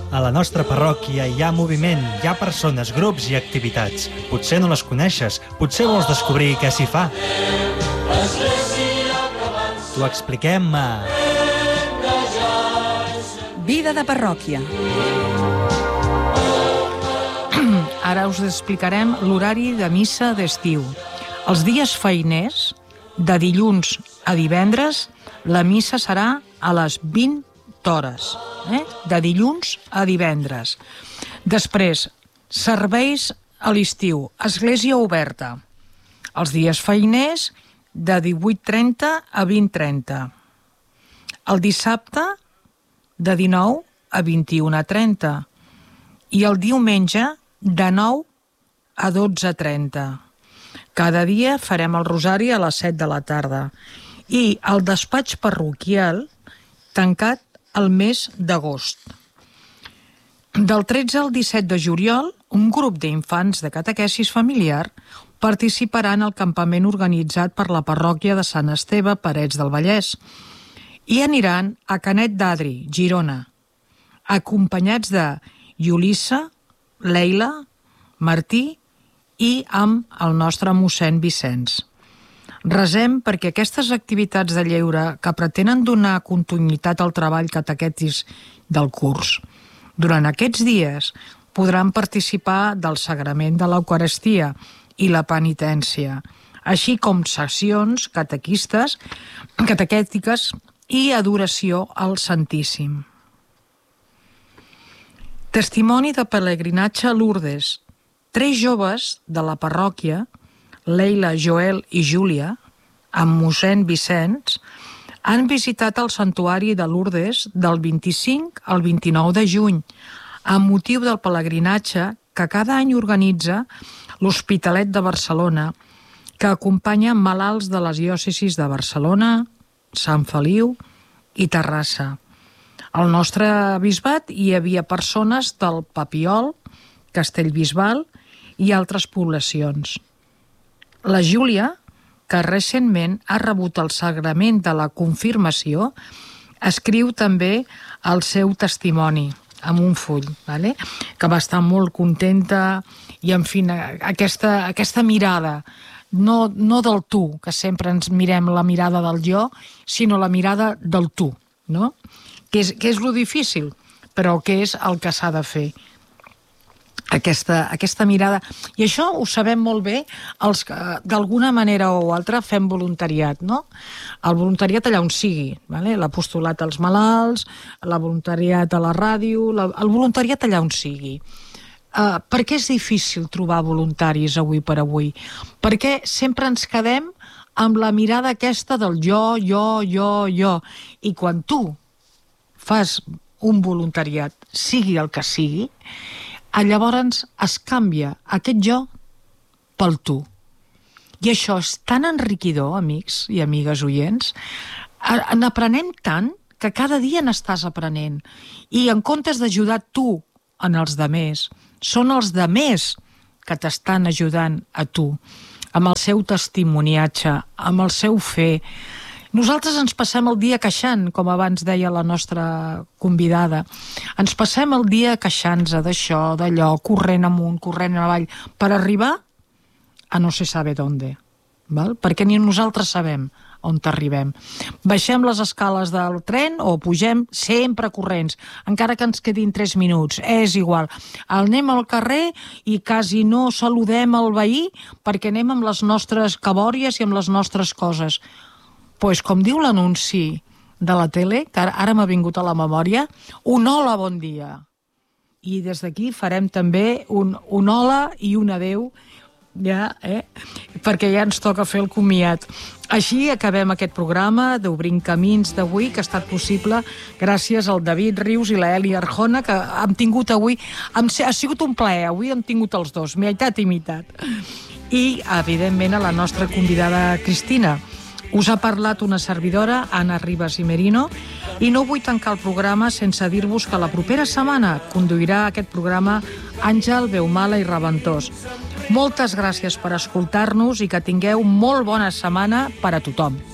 A la nostra parròquia hi ha moviment, hi ha persones, grups i activitats. Potser no les coneixes, potser vols descobrir què s'hi fa. T'ho expliquem a... Vida de parròquia. Ara us explicarem l'horari de missa d'estiu. Els dies feiners, de dilluns a divendres, la missa serà a les 20 hores, de dilluns a divendres. Després, serveis a l'estiu, església oberta. Els dies feiners, de 18:30 a 20:30. El dissabte, de 19 a 21:30. I el diumenge, de 9 a 12:30. Cada dia farem el rosari a les 7 de la tarda. I el despatx parroquial tancat el mes d'agost. Del 13 al 17 de juliol, un grup d'infants de catequesis familiar participarà en el campament organitzat per la parròquia de Sant Esteve, Parets del Vallès, i aniran a Canet d'Adri, Girona, acompanyats de Yulissa, Leila, Martí i amb el nostre mossèn Vicenç. Resem perquè aquestes activitats de lleure que pretenen donar continuïtat al treball catequètic del curs, durant aquests dies podran participar del sagrament de l'Eucaristia i la penitència, així com sessions catequètiques i adoració al Santíssim. Testimoni de pelegrinatge a Lourdes. 3 joves de la parròquia, Leila, Joel i Júlia, amb mossèn Vicenç, han visitat el santuari de Lourdes del 25 al 29 de juny, amb motiu del pelegrinatge que cada any organitza l'Hospitalet de Barcelona, que acompanya malalts de les diòcesis de Barcelona, Sant Feliu i Terrassa. Al nostre bisbat hi havia persones del Papiol, Castellbisbal i altres poblacions. La Júlia, que recentment ha rebut el sagrament de la confirmació, escriu també el seu testimoni amb un full, que va estar molt contenta i, en fi, aquesta mirada, no del tu, que sempre ens mirem la mirada del jo, sinó la mirada del tu, no? Que és lo difícil, però que és el que s'ha de fer. Aquesta mirada. I això ho sabem molt bé els que d'alguna manera o altra fem voluntariat, no? El voluntariat allà on sigui, l'apostolat als malalts, el voluntariat a la ràdio, el voluntariat allà on sigui. Per què és difícil trobar voluntaris avui per avui? Perquè sempre ens quedem amb la mirada aquesta del jo. I quan tu fas un voluntariat, sigui el que sigui, llavors es canvia aquest jo pel tu. I això és tan enriquidor, amics i amigues oients. N'aprenem tant que cada dia n'estàs aprenent. I en comptes d'ajudar tu en els demés, són els demés que t'estan ajudant a tu, amb el seu testimoniatge, amb el seu fer. Nosaltres ens passem el dia queixant, com abans deia la nostra convidada. Ens passem el dia queixant-se d'això, d'allò, corrent amunt, corrent avall, per arribar a no se sabe dónde, perquè ni nosaltres sabem on arribem. Baixem les escales del tren o pugem sempre corrents, encara que ens quedin 3 minuts, és igual. Anem al carrer i quasi no saludem el veí perquè anem amb les nostres cabòries i amb les nostres coses. Pues, com diu l'anunci de la tele, que ara m'ha vingut a la memòria, un hola, bon dia. I des d'aquí farem també un hola i un adeu, perquè ja ens toca fer el comiat. Així acabem aquest programa d'Obrint Camins d'avui, que ha estat possible gràcies al David Rius i l'Eli Arjona, que hem tingut avui... Ha sigut un plaer, avui hem tingut els dos, meitat i meitat. I, evidentment, a la nostra convidada Cristina. Us ha parlat una servidora, Anna Ribas i Merino, i no vull tancar el programa sense dir-vos que la propera setmana conduirà aquest programa Àngel Beumala i Raventós. Moltes gràcies per escoltar-nos i que tingueu molt bona setmana per a tothom.